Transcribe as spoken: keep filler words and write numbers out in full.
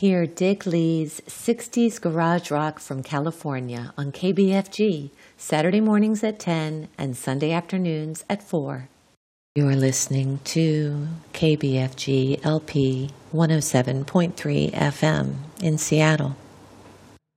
Hear Dick Lee's sixties Garage Rock from California on K B F G, Saturday mornings at ten and Sunday afternoons at four. You're listening to K B F G L P one oh seven point three F M in Seattle.